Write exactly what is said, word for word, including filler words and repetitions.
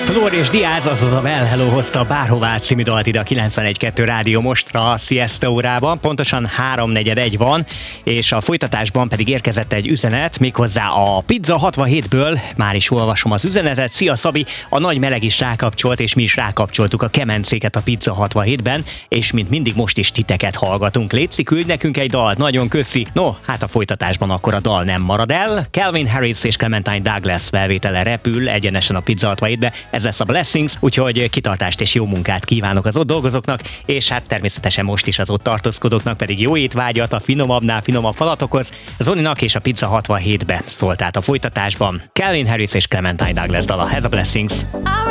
Flór és Diaz, azaz a Well Hello hozta a Bárhová című dalt ide a kilencvenegy kettő Rádió Mostra a Siesta órában. Pontosan háromnegyed van, és a folytatásban pedig érkezett egy üzenet, méghozzá a Pizza hatvanhétből. Már is olvasom az üzenetet. Szia Szabi, a nagy meleg is rákapcsolt, és mi is rákapcsoltuk a kemencéket a Pizza hatvanhétben, és mint mindig most is titeket hallgatunk. Léci, küldj nekünk egy dalt, nagyon köszi. No, hát a folytatásban akkor a dal nem marad el. Calvin Harris és Clementine Douglas felvétele repül egyenesen a Pizza hatvanhétbe. Ez lesz a Blessings, úgyhogy kitartást és jó munkát kívánok az ott dolgozóknak, és hát természetesen most is az ott tartózkodóknak pedig jó étvágyat a finomabbnál finomabb falatokhoz. Zolinak és a Pizza hatvanhétbe szólt át a folytatásban. Calvin Harris és Clementine Douglas dala, ez a Blessings.